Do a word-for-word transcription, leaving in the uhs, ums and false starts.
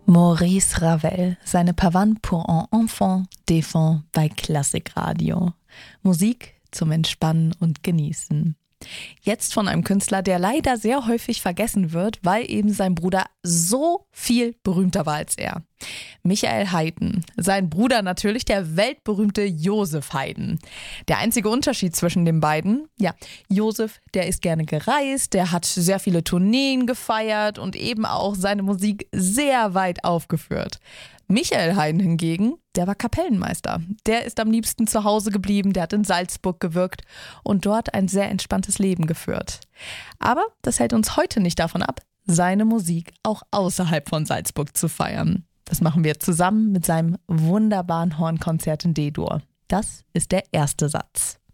Maurice Ravel, seine Pavane pour un enfant d'enfant bei Klassikradio. Musik zum Entspannen und Genießen. Jetzt von einem Künstler, der leider sehr häufig vergessen wird, weil eben sein Bruder so viel berühmter war als er. Michael Haydn. Sein Bruder natürlich der weltberühmte Joseph Haydn. Der einzige Unterschied zwischen den beiden, ja, Joseph, der ist gerne gereist, der hat sehr viele Tourneen gefeiert und eben auch seine Musik sehr weit aufgeführt. Michael Haydn hingegen, der war Kapellenmeister. Der ist am liebsten zu Hause geblieben, der hat in Salzburg gewirkt und dort ein sehr entspanntes Leben geführt. Aber das hält uns heute nicht davon ab, seine Musik auch außerhalb von Salzburg zu feiern. Das machen wir zusammen mit seinem wunderbaren Hornkonzert in D-Dur. Das ist der erste Satz.